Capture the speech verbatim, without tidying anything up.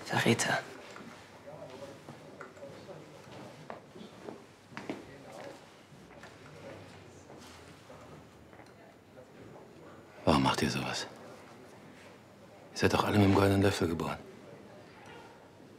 Verräter. Warum macht ihr sowas? Ihr seid doch alle mit dem goldenen Löffel geboren.